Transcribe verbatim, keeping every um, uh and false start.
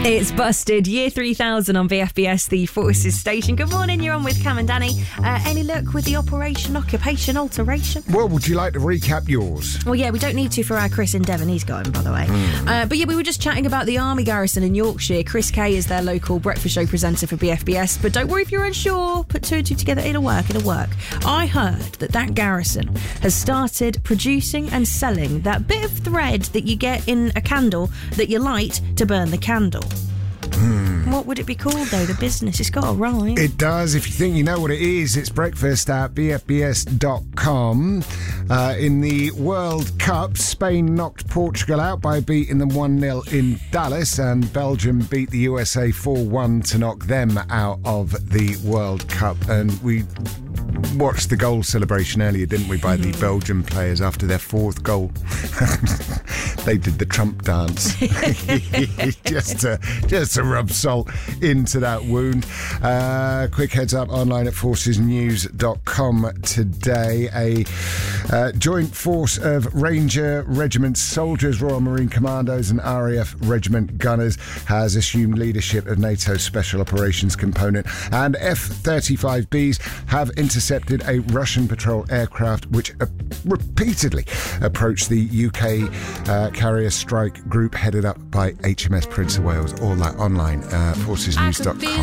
It's Busted, year three thousand on V F B S, the Forces station. Good morning, you're on with Cam and Danny. Uh, any luck with the Operation Occupation Alteration? Well, would you like to recap yours? Well, yeah, we don't need to for our Chris in Devon. He's got him, by the way. Mm. Uh, but yeah, we were just chatting about the Army Garrison in Yorkshire. Chris Kay is their local breakfast show presenter for B F B S. But don't worry if you're unsure. Put two and two together. It'll work. It'll work. I heard that that garrison has started producing and selling that bit of thread that you get in a candle that you light to burn the candle. Mm. What would it be called, though? The business? It's got a rhyme. It does. If you think you know what it is, it's breakfast at b f b s dot com. Uh, in the World Cup, Spain knocked Portugal out by beating them one nil in Dallas, and Belgium beat the U S A four one to knock them out of the World Cup. And we watched the goal celebration earlier, didn't we, by the Belgian players after their fourth goal. They did the Trump dance just to just to rub salt into that wound. Uh, quick heads up online at forces news dot com today. A uh, joint force of Ranger Regiment soldiers, Royal Marine Commandos and R A F Regiment gunners has assumed leadership of NATO's Special Operations Component, and F thirty-five Bs have intercepted a Russian patrol aircraft which uh, repeatedly approached the U K uh, carrier strike group headed up by H M S Prince of Wales. All that online, uh, forces news dot com.